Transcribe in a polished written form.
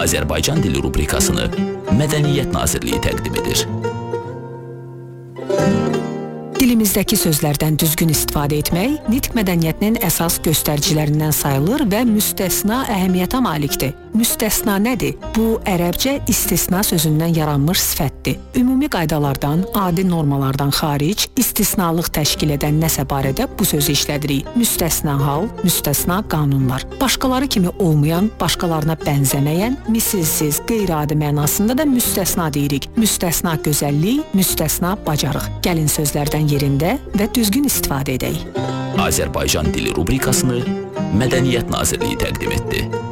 Azərbaycan dili rubrikasını Mədəniyyət Nazirliyi təqdim edir. Dilimizdəki sözlərdən düzgün istifadə etmək nitq mədəniyyətinin əsas göstəricilərindən sayılır və müstəsna əhəmiyyətə malikdir. Müstəsna nədir? Bu, ərəbcə istisna sözündən yaranmış sifətdir. Ümumi qaydalardan, adi normalardan xaric, istisnalıq təşkil edən nəsə barədə bu sözü işlədirik. Müstəsna hal, müstəsna qanunlar. Başqaları kimi olmayan, başqalarına bənzəməyən, misilsiz, qeyri-adi mənasında da müstəsna deyirik. Müstəsna gözəllik, müstəsna bacarıq. Gəlin sözlərdən yerində və düzgün istifadə edək. Azərbaycan dili rubrikasını Mədəniyyət Nazirliyi təqdim etdi.